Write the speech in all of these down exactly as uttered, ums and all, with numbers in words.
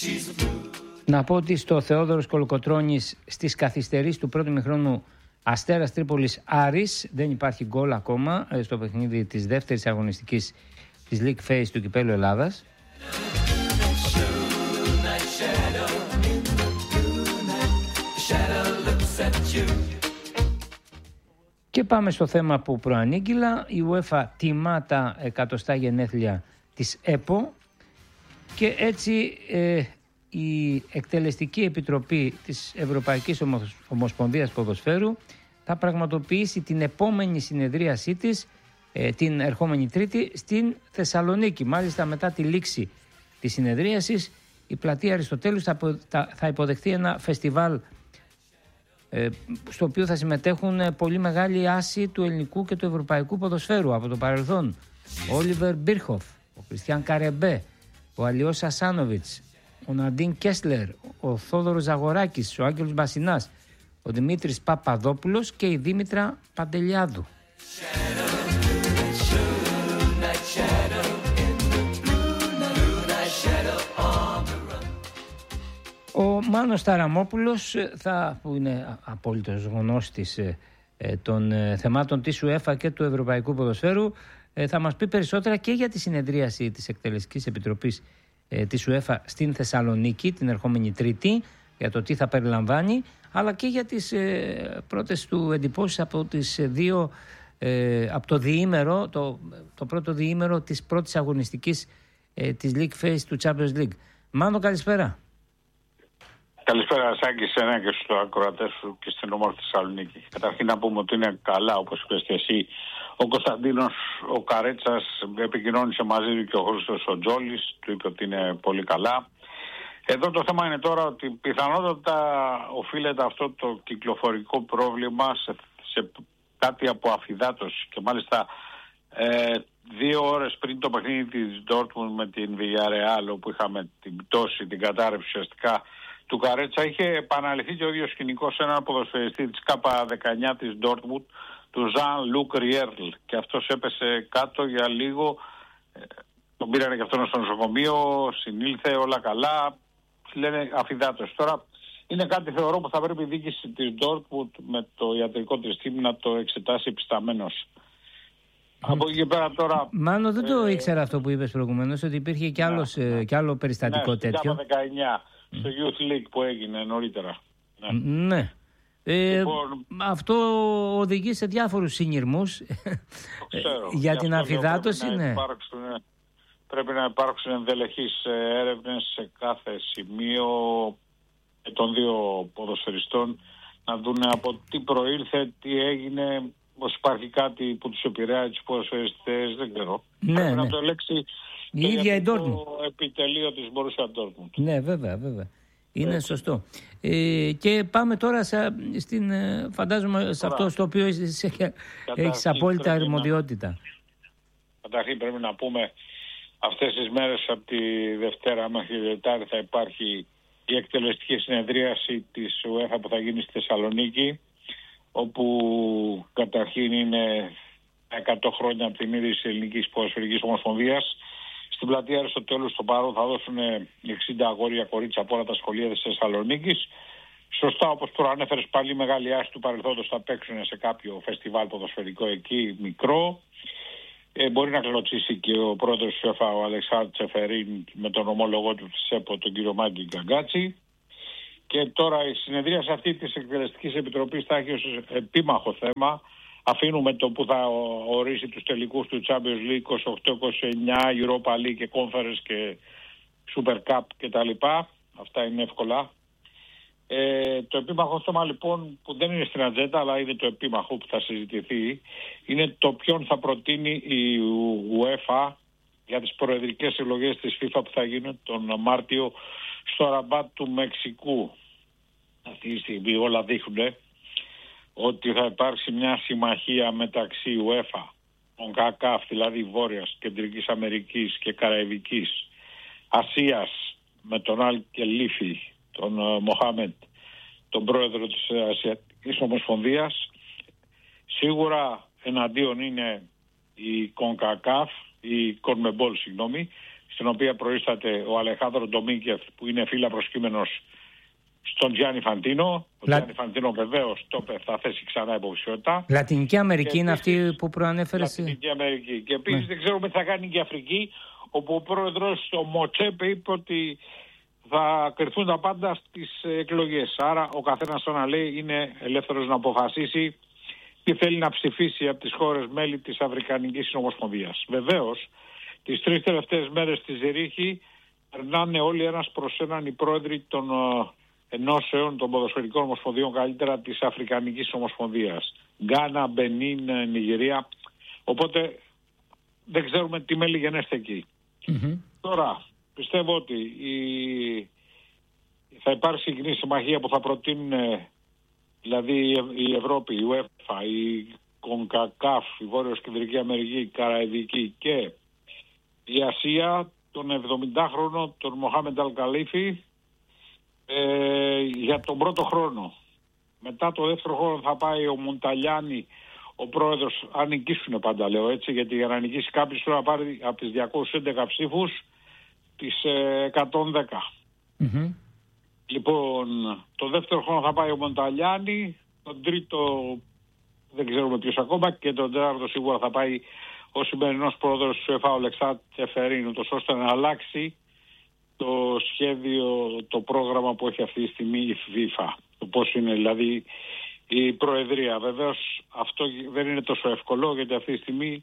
Να πω ότι στο Θεόδωρος Κολοκοτρώνης στις καθυστερήσεις του πρώτου ημιχρόνου Αστέρας Τρίπολης Άρης δεν υπάρχει γκολ ακόμα στο παιχνίδι της δεύτερης αγωνιστικής της League Phase του Κυπέλλου Ελλάδας. Και πάμε στο θέμα που προανήγγυλα. Η UEFA τιμά τα εκατοστά γενέθλια της ΕΠΟ και έτσι ε, η Εκτελεστική Επιτροπή της Ευρωπαϊκής Ομοσπονδίας Ποδοσφαίρου θα πραγματοποιήσει την επόμενη συνεδρίασή της ε, την ερχόμενη Τρίτη στην Θεσσαλονίκη. Μάλιστα μετά τη λήξη της συνεδρίασης η πλατεία Αριστοτέλους θα, θα υποδεχθεί ένα φεστιβάλ ε, στο οποίο θα συμμετέχουν πολύ μεγάλοι άσοι του ελληνικού και του ευρωπαϊκού ποδοσφαίρου από το παρελθόν. Ο Όλιβερ Μπίρχοφ, ο Κριστιαν Καρεμπέ, ο Αλιός Ασάνοβιτς, ο Ναντίν Κέσλερ, ο Θόδωρος Ζαγοράκης, ο Άγγελος Μπασινάς, ο Δημήτρης Παπαδόπουλος και η Δήμητρα Παντελιάδου. Ο Μάνος Ταραμόπουλος, θα, που είναι απόλυτος γνώστης ε, των ε, θεμάτων της UEFA και του Ευρωπαϊκού Ποδοσφαίρου, ε, θα μας πει περισσότερα και για τη συνεδρίαση της Εκτελεστικής Επιτροπής ε, της UEFA στην Θεσσαλονίκη την ερχόμενη Τρίτη, για το τι θα περιλαμβάνει, αλλά και για τις ε, πρώτες του εντυπώσεις από, τις δύο, ε, από το διήμερο, το, το πρώτο διήμερο της πρώτης αγωνιστικής ε, της League Phase του Champions League. Μάνο, καλησπέρα. Καλησπέρα, Σάκη, σε ένα και στους ακροατές σου και στην όμορφη Θεσσαλονίκη. Καταρχήν να πούμε ότι είναι καλά, όπως είπες και εσύ. Ο Κωνσταντίνος, ο Καρέτσας, επικοινώνησε μαζί του και ο Χρήστος ο Τζόλης, του είπε ότι είναι πολύ καλά. Εδώ το θέμα είναι τώρα ότι πιθανότατα οφείλεται αυτό το κυκλοφορικό πρόβλημα σε, σε κάτι από αφυδάτωση και μάλιστα ε, δύο ώρες πριν το παιχνίδι της Dortmund με την Villarreal, όπου είχαμε την πτώση, την κατάρρευση ουσιαστικά του Καρέτσα, είχε επαναληφθεί και ο ίδιος σκηνικός σε έναν ποδοσφαιριστή της K δεκαεννιά της Dortmund, του Jean-Luc Rierl, και αυτός έπεσε κάτω για λίγο, ε, τον πήρανε και αυτόν στο νοσοκομείο, συνήλθε, όλα καλά, λένε αφυδάτωση. Τώρα είναι κάτι, θεωρώ, που θα πρέπει η διοίκηση της Dortmund με το ιατρικό της team να το εξετάσει επισταμένως. Mm. Από εκεί και πέρα τώρα... Μάνο, δεν το ε, ήξερα αυτό που είπες προηγουμένως, ότι υπήρχε κι, άλλος, ναι, κι άλλο περιστατικό, ναι, τέτοιο. Ναι, δεκαεννιά, mm. στο Youth League που έγινε νωρίτερα. Ναι. ναι. Ε, λοιπόν, αυτό οδηγεί σε διάφορους συνειρμούς για την αφυδάτωση. Πρέπει, ναι. να υπάρξουν, πρέπει να υπάρξουν ενδελεχείς έρευνες σε κάθε σημείο των δύο ποδοσφαιριστών, να δουν από τι προήλθε, τι έγινε, πως υπάρχει κάτι που τους επηρεάζει τους ποδοσφαιριστές, δεν ξέρω. Ναι, πρέπει ναι. να το ελέγξει η ίδια η το Dortmund. επιτελείο της Borussia Dortmund. Ναι, βέβαια, βέβαια. Είναι Έτσι. σωστό. Ε, και πάμε τώρα σε, στην, φαντάζομαι, σε αυτό στο οποίο έχεις απόλυτα αρμοδιότητα. Καταρχήν πρέπει να πούμε, αυτές τις μέρες από τη Δευτέρα μέχρι τη Δετάρτη θα υπάρχει η εκτελεστική συνεδρίαση της UEFA που θα γίνει στη Θεσσαλονίκη, όπου καταρχήν είναι εκατό χρόνια από την ίδρυση της Ελληνικής Ποδοσφαιρικής Ομοσπονδίας. Στην πλατεία Αριστοτέλους στο παρόν θα δώσουν εξήντα αγόρια κορίτσια από όλα τα σχολεία της Θεσσαλονίκης. Σωστά, όπως τώρα ανέφερες, πάλι οι μεγάλοι άσοι του παρελθόντος θα παίξουν σε κάποιο φεστιβάλ ποδοσφαιρικό εκεί, μικρό. Ε, μπορεί να κλωτσίσει και ο πρόεδρος της UEFA, ο Αλεξάνδρ Τσεφερίν, με τον ομόλογό του της ΕΠΟ, τον κύριο Μάγκη Γκαγκάτσι. Και τώρα η συνεδρία σε αυτή της Εκτελεστικής Επιτροπής θα έχει ως επίμαχο θέμα. Αφήνουμε το που θα ορίσει τους τελικούς του Champions League είκοσι οκτώ είκοσι εννιά, Europa League και Conference και Super Cup κτλ. Αυτά είναι εύκολα. Ε, το επίμαχο θέμα λοιπόν, που δεν είναι στην ατζέντα αλλά είναι το επίμαχο που θα συζητηθεί, είναι το ποιον θα προτείνει η UEFA για τις προεδρικές εκλογές της FIFA που θα γίνουν τον Μάρτιο στο Ραμπάτ του Μεξικού. Αυτή τη στιγμή όλα δείχνουν ότι θα υπάρξει μια συμμαχία μεταξύ UEFA, των ΚΑΚΑΦ, δηλαδή Βόρειας, Κεντρικής Αμερικής και Καραϊβικής, Ασίας, με τον Αλ Κελίφη, τον Μοχάμεντ, τον πρόεδρο της Ασιατικής Ομοσπονδίας. Σίγουρα εναντίον είναι η Κονκακάφ, η Κονμεμπόλ, συγγνώμη. στην οποία προείσταται ο Αλεχάνδρο Ντομίνκεφ, που είναι φύλλα προσκύμενος στον Τζιάννη Φαντίνο. Ο Λα... Τζιάννη Φαντίνο βεβαίως το θα θέσει ξανά υποψηφιότητα. Λατινική Αμερική και είναι επίσης, αυτή που προανέφερες. Λατινική Αμερική. Και επίσης ναι. δεν ξέρουμε τι θα κάνει και η Αφρική, όπου ο πρόεδρος ο Μοτσέπε είπε ότι θα κρυθούν τα πάντα στις εκλογές. Άρα ο καθένας, σαν να λέει, είναι ελεύθερος να αποφασίσει τι θέλει να ψηφίσει από τις χώρες μέλη της Αφρικανικής Συνομοσπονδίας. Βεβαίως, τις τρεις τελευταίες μέρες στη Ζηρίχη περνάνε όλοι ένας προς έναν οι πρόεδροι των ενώσεων των ποδοσφαιρικών ομοσπονδιών, καλύτερα της Αφρικανικής Ομοσπονδίας. Γκάνα, Μπενίν, Νιγηρία. Οπότε δεν ξέρουμε τι μέλη γενέστε εκεί. Mm-hmm. Τώρα, πιστεύω ότι η... θα υπάρξει κοινή συμμαχία που θα προτείνουν, δηλαδή η Ευρώπη, η UEFA, η Κονκακάφ, η Βόρειος Κεντρική Αμερική, η Καραϊβική και η Ασία, τον εβδομηντάχρονο, τον Μοχάμεντ Αλ-Καλίφη, ε, για τον πρώτο χρόνο. Μετά το δεύτερο χρόνο θα πάει ο Μονταλιάνι, ο πρόεδρος, αν νικήσουν πάντα λέω έτσι, γιατί για να νικήσει κάποιος πρέπει να πάρει από τις διακόσιους έντεκα ψήφους τις ε, εκατόν δέκα. Mm-hmm. Λοιπόν, το δεύτερο χρόνο θα πάει ο Μονταλιάνι, τον τρίτο δεν ξέρουμε ποιος ακόμα, και τον τέταρτο σίγουρα θα πάει ο σημερινός πρόεδρος του ΕΦΑ, ο Λεξάτ Τσεφερίν, ούτως ώστε να αλλάξει το σχέδιο, το πρόγραμμα που έχει αυτή τη στιγμή η FIFA. Το πώς είναι δηλαδή η Προεδρία. Βεβαίως αυτό δεν είναι τόσο εύκολο, γιατί αυτή τη στιγμή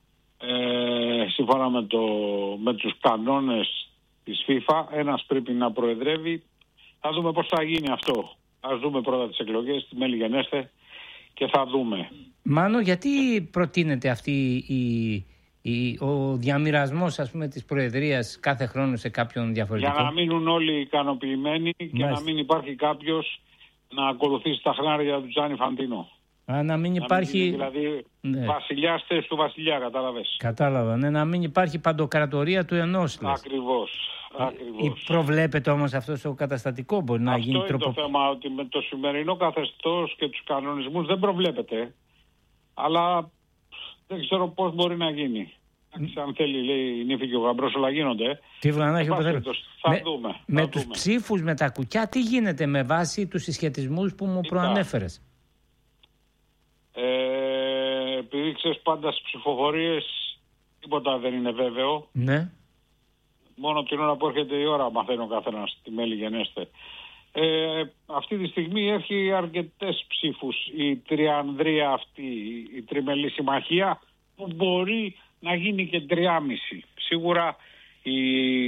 ε, σύμφωνα με, το, με τους κανόνες της FIFA ένας πρέπει να προεδρεύει. Θα δούμε πώς θα γίνει αυτό. Ας δούμε πρώτα τις εκλογές, τι μέλη γενέστε και θα δούμε. Μάνο, γιατί προτείνεται αυτή η, η, ο διαμοιρασμός, ας πούμε, της Προεδρίας κάθε χρόνο σε κάποιον διαφορετικό? Για να μείνουν όλοι ικανοποιημένοι και Μάλιστα. να μην υπάρχει κάποιος να ακολουθήσει τα χνάρια του Τζάνι Φαντίνο. Α, να μην υπάρχει... Να μην δηλαδή ναι. βασιλιάς θες του βασιλιά, κατάλαβες. Κατάλαβα, ναι, να μην υπάρχει παντοκρατορία του ενός. Ακριβώς. Ακριβώς. Προβλέπεται όμως αυτό στο καταστατικό, μπορεί να αυτό γίνει είναι τρόπο... το θέμα, ότι με το σημερινό καθεστώς και τους κανονισμούς δεν προβλέπεται. Αλλά δεν ξέρω πώς μπορεί να γίνει. Mm. Αν θέλει, λέει η Νύφη και ο Γαμπρός, όλα γίνονται. Τι βλανάχει ο πατέρας. Θα με, δούμε. Με θα τους δούμε. ψήφους, με τα κουκιά, τι γίνεται με βάση τους συσχετισμούς που μου Κοίτα. προανέφερες? Ε, επειδή ξέρεις, πάντα στις ψηφοφορίες τίποτα δεν είναι βέβαιο. Ναι. Μόνο την ώρα που έρχεται η ώρα μαθαίνει ο καθένας τι μέλη γενέστε. Ε, αυτή τη στιγμή έχει αρκετές ψήφους η τριανδρία αυτή, η τριμελή συμμαχία, που μπορεί να γίνει και τριάμιση. Σίγουρα η,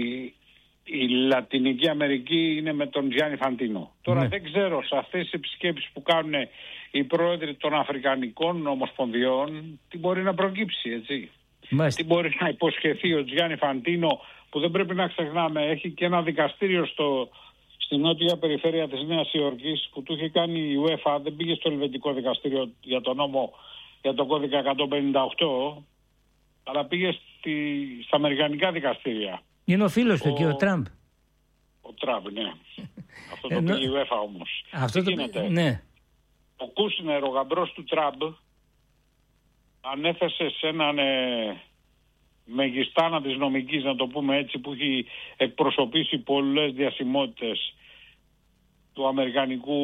η Λατινική Αμερική είναι με τον Τζιάνι Φαντίνο. Τώρα ναι. δεν ξέρω σε αυτές τις επισκέψεις που κάνουν οι πρόεδροι των Αφρικανικών Ομοσπονδιών τι μπορεί να προκύψει, έτσι. Μάλιστα. Τι μπορεί να υποσχεθεί ο Τζιάνι Φαντίνο, που δεν πρέπει να ξεχνάμε, έχει και ένα δικαστήριο στο, στη νότια περιφέρεια της Νέας Υόρκης που του είχε κάνει η UEFA, δεν πήγε στο ελβετικό δικαστήριο για τον νόμο, για τον κώδικα εκατόν πενήντα οκτώ, αλλά πήγε στη, στα αμερικανικά δικαστήρια. Είναι ο φίλος του και ο Τραμπ. Ο Τραμπ, ναι. Αυτό το πήγε η UEFA όμως. Αυτό Τι το... γίνεται. Ναι. Ο Κούσνερ, ο γαμπρός του Τραμπ, ανέθεσε σε έναν ε, μεγιστάνα της νομικής, να το πούμε έτσι, που έχει εκπροσωπήσει πολλές διασημότητες του αμερικανικού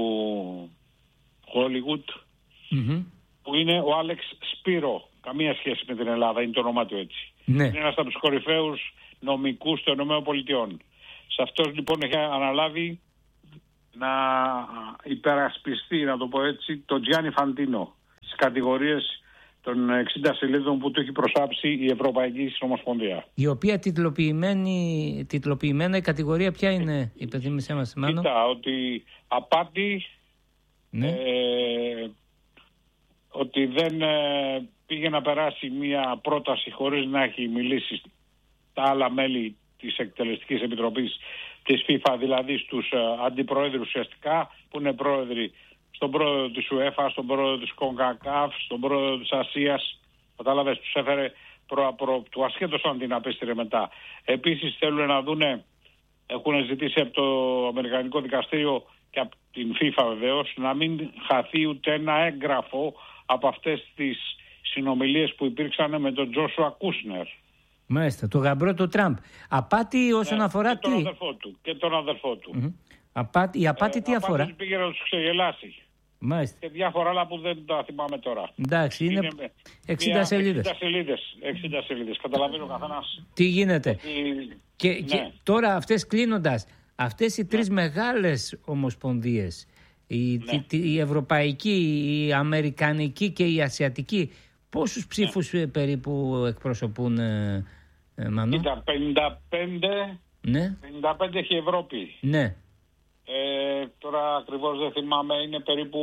Hollywood, mm-hmm. που είναι ο Άλεξ Σπύρο. Καμία σχέση με την Ελλάδα, είναι το όνομά του έτσι. Ναι. Είναι ένας από τους κορυφαίους νομικούς των ΗΠΑ. Σε αυτός λοιπόν έχει αναλάβει να υπερασπιστεί, να το πω έτσι, τον Τζιάνι Φαντίνο στις κατηγορίες των εξήντα σελίδων που του έχει προσάψει η Ευρωπαϊκή Συνομοσπονδία. Η οποία τιτλοποιημένη, τιτλοποιημένα η κατηγορία ποια είναι, υπενθύμησέ μας, Μάνο? Κοίτα, ότι απάτη, ναι. ε, ότι δεν ε, πήγε να περάσει μια πρόταση χωρίς να έχει μιλήσει τα άλλα μέλη της Εκτελεστικής Επιτροπής της FIFA, δηλαδή στους ε, αντιπροέδρους ουσιαστικά, που είναι πρόεδροι, στον πρόεδρο της UEFA, στον πρόεδρο της Κονκακάφ, στον πρόεδρο της Ασίας. Κατάλαβες, τους έφερε προ, προ, του ασχέτως αν την απέστειλε μετά. Επίσης θέλουν να δούνε, έχουν ζητήσει από το Αμερικανικό Δικαστήριο και από την FIFA βεβαίως, να μην χαθεί ούτε ένα έγγραφο από αυτές τις συνομιλίες που υπήρξαν με τον Τζόσουα Κούσνερ. Μάλιστα, το γαμπρό του Τραμπ. Απάτη όσον ναι, αφορά και τον τι. Αδερφό του, και τον αδερφό του. Mm-hmm. Απάτη, η απάτη ε, τι απάτη αφορά. Απάτη πήγε να τους ξεγελάσει. Μάλιστα. Και διάφορα άλλα που δεν τα θυμάμαι τώρα. Εντάξει, είναι, είναι εξήντα σελίδες. εξήντα σελίδες, εξήντα σελίδες. Καταλαβαίνω καθένας. Τι γίνεται. Ότι... Και, ναι. και τώρα αυτές κλείνοντας, αυτές οι τρεις ναι. μεγάλες ομοσπονδίες, η, ναι. τη, η ευρωπαϊκή, η αμερικανική και η ασιατική, πόσους ψήφους ναι. περίπου εκπροσωπούν, ε, ε, Μανώ? Κοίτα, πενήντα πέντε, ναι. πενήντα πέντε έχει η Ευρώπη. Ναι. Ε, τώρα ακριβώς δεν θυμάμαι, είναι περίπου...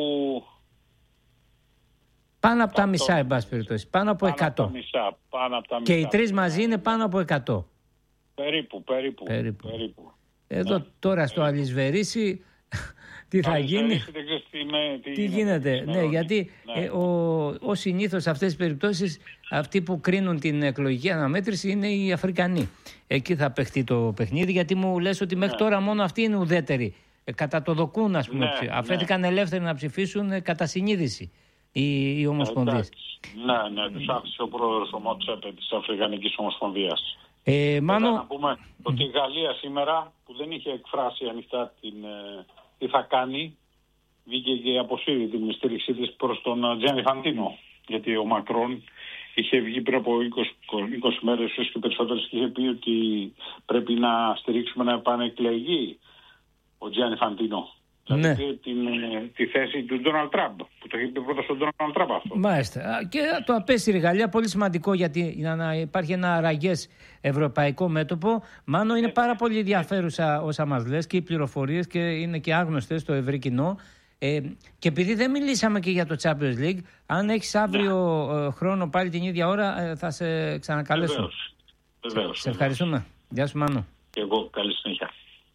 Πάνω από τα μισά, εν πάση περιπτώσει. Πάνω από πάνω εκατό. Από τα μισά, πάνω από τα μισά. Και οι τρεις μαζί είναι πάνω από εκατό. Περίπου, περίπου. περίπου. περίπου. Εδώ ναι. τώρα στο Αλυσβερίσι τι θα γίνει. Δεν ξέρεις τι, με, τι, τι γίνεται. γίνεται. Ναι, γιατί ναι. ε, ο, ο συνήθως σε αυτές τις περιπτώσεις αυτοί που κρίνουν την εκλογική αναμέτρηση είναι οι Αφρικανοί. Εκεί θα παιχτεί το παιχνίδι, γιατί μου λες ότι μέχρι ναι. τώρα μόνο αυτοί είναι ουδέτεροι. Ε, κατά το δοκούν, ας πούμε. Ναι, αφέθηκαν ναι. ελεύθεροι να ψηφίσουν ε, κατά συνείδηση οι, οι ομοσπονδίες. Ναι, ναι, τους άφησε ο πρόεδρος ο Μότσεπε της Αφρικανικής Ομοσπονδίας. Ε, Μάνο... Να πούμε ότι η Γαλλία σήμερα, που δεν είχε εκφράσει ανοιχτά την, ε, τι θα κάνει, βγήκε και αποσύρει την στήριξή της προς τον Τζιάννι Φαντίνο. Γιατί ο Μακρόν είχε βγει πριν από είκοσι, είκοσι μέρες και περισσότερες και είχε πει ότι πρέπει να στηρίξουμε να επανεκλεγεί ο Τζιάννι Φαντίνο. Ναι. Δηλαδή την, τη θέση του Ντόναλντ Τραμπ, που το είχε πει πρώτα στον Ντόναλντ Τραμπ αυτό. Μάλιστα. Και το απέσυρε η Γαλλία, πολύ σημαντικό, γιατί για να υπάρχει ένα αραγές ευρωπαϊκό μέτωπο. Μάνο, είναι πάρα πολύ ενδιαφέρουσα όσα μας λες και οι πληροφορίες και είναι και άγνωστες στο ευρύ κοινό. Ε, και επειδή δεν μιλήσαμε και για το Champions League, αν έχεις αύριο ναι. χρόνο πάλι την ίδια ώρα, θα σε ξανακαλέσω. Βεβαίως. Βεβαίως. Σε ευχαριστούμε. Γεια σου, Μάνο. Και εγώ, καλή συνέχεια.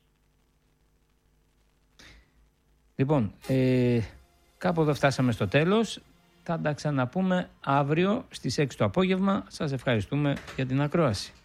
Λοιπόν, ε, κάπου εδώ φτάσαμε στο τέλος. Θα τα ξαναπούμε αύριο στις έξι το απόγευμα. Σας ευχαριστούμε για την ακρόαση.